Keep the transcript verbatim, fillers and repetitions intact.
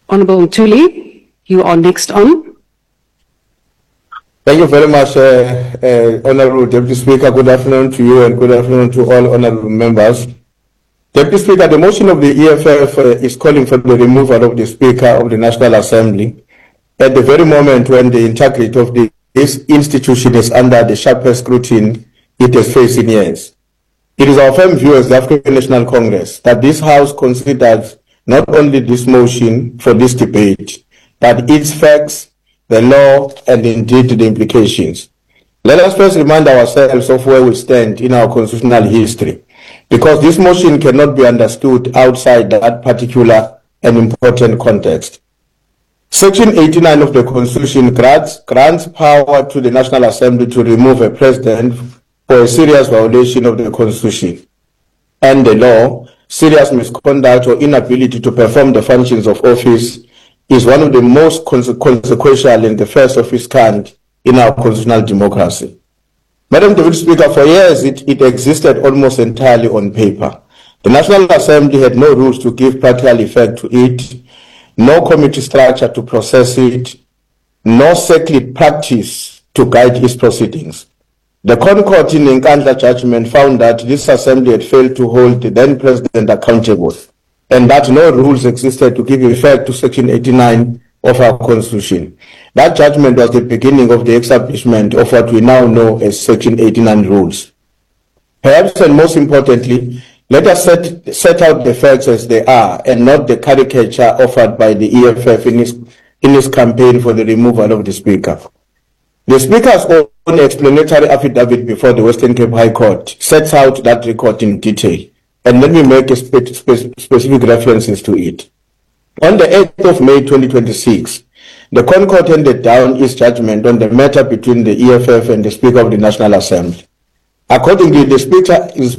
Honourable Ntuli, you are next on. Thank you very much, uh, uh, Honourable Deputy Speaker. Good afternoon to you and good afternoon to all honourable members. Deputy Speaker, the motion of the E F F uh, is calling for the removal of the Speaker of the National Assembly at the very moment when the integrity of the, this institution is under the sharpest scrutiny it has faced in years. It is our firm view as the African National Congress that this House considers not only this motion for this debate, but its facts, the law, and indeed the implications. Let us first remind ourselves of where we stand in our constitutional history, because this motion cannot be understood outside that particular and important context. Section eighty-nine of the Constitution grants, grants power to the National Assembly to remove a president for a serious violation of the Constitution and the law. Serious misconduct or inability to perform the functions of office is one of the most conse consequential and the first of its kind in our constitutional democracy. Madam Deputy Speaker, for years it, it existed almost entirely on paper. The National Assembly had no rules to give practical effect to it, no committee structure to process it, no circuit practice to guide its proceedings. The Concord in Nkandla judgment found that this assembly had failed to hold the then president accountable, and that no rules existed to give effect to Section eighty-nine of our Constitution. That judgment was the beginning of the establishment of what we now know as Section eighty-nine rules. Perhaps and most importantly, let us set, set out the facts as they are and not the caricature offered by the E F F in its, in its campaign for the removal of the Speaker. The Speaker's own explanatory affidavit before the Western Cape High Court sets out that record in detail, and let me make a spe spe specific references to it. On the eighth of May twenty twenty-six, the Concord handed down its judgment on the matter between the E F F and the Speaker of the National Assembly. Accordingly, the Speaker is